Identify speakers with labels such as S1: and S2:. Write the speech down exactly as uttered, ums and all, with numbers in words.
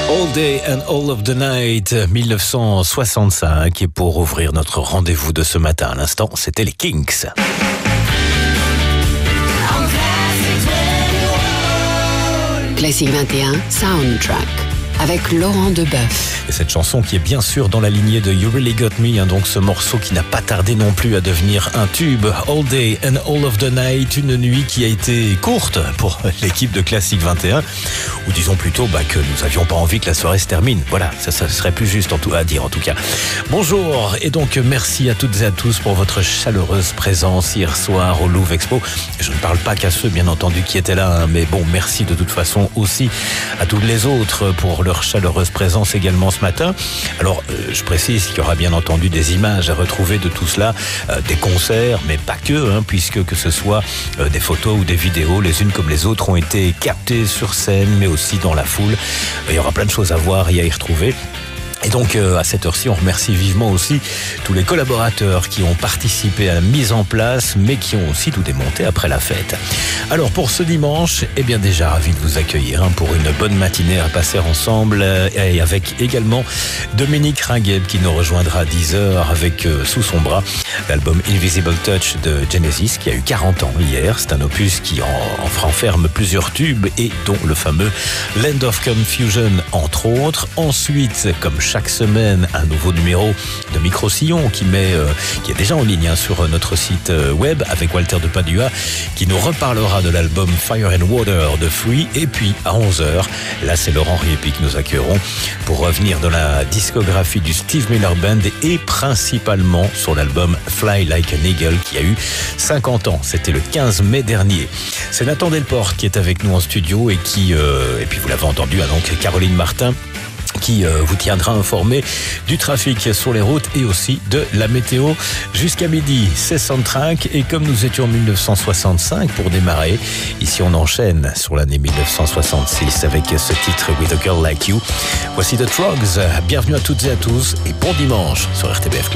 S1: All Day and All of the Night, dix-neuf cent soixante-cinq. Et pour ouvrir notre rendez-vous de ce matin à l'instant, c'était les Kinks.
S2: Classique vingt et un, Soundtrack, avec Laurent Debeuf.
S1: Et cette chanson qui est bien sûr dans la lignée de You Really Got Me, hein, donc ce morceau qui n'a pas tardé non plus à devenir un tube. All Day and All of the Night, une nuit qui a été courte pour l'équipe de Classique vingt et un, ou disons plutôt bah, que nous n'avions pas envie que la soirée se termine. Voilà, ça, ça serait plus juste en tout, à dire en tout cas. Bonjour, et donc merci à toutes et à tous pour votre chaleureuse présence hier soir au Louvre Expo. Je ne parle pas qu'à ceux bien entendu qui étaient là, hein, mais bon, merci de toute façon aussi à tous les autres pour leur chaleureuse présence également ce matin. Alors, euh, je précise qu'il y aura bien entendu des images à retrouver de tout cela, euh, des concerts, mais pas que, hein, puisque que ce soit euh, des photos ou des vidéos, les unes comme les autres ont été captées sur scène, mais aussi dans la foule. Il y aura plein de choses à voir et à y retrouver. Et donc euh, à cette heure-ci, on remercie vivement aussi tous les collaborateurs qui ont participé à la mise en place, mais qui ont aussi tout démonté après la fête. Alors pour ce dimanche, eh bien déjà ravi de vous accueillir hein, pour une bonne matinée à passer ensemble, euh, et avec également Dominique Ringueb qui nous rejoindra à dix heures avec euh, sous son bras l'album Invisible Touch de Genesis qui a eu quarante ans hier. C'est un opus qui en, en renferme plusieurs tubes et dont le fameux Land of Confusion entre autres. Ensuite, comme chaque semaine, un nouveau numéro de Micro-Sillon qui, met, euh, qui est déjà en ligne hein, sur notre site euh, web avec Walter de Padua qui nous reparlera de l'album Fire and Water de Free. Et puis à onze heures, là c'est Laurent Riepi que nous accueillerons pour revenir dans la discographie du Steve Miller Band et principalement sur l'album Fly Like an Eagle qui a eu cinquante ans. C'était le quinze mai dernier. C'est Nathan Delporte qui est avec nous en studio et qui, euh, et puis vous l'avez entendu, hein, donc Caroline Martin qui euh, vous tiendra informé du trafic sur les routes et aussi de la météo jusqu'à midi. C'est Soundtrack et comme nous étions en dix-neuf cent soixante-cinq pour démarrer, ici on enchaîne sur l'année dix-neuf cent soixante-six avec ce titre With a Girl Like You. Voici The Trogs. Bienvenue à toutes et à tous et bon dimanche sur R T B F Classique.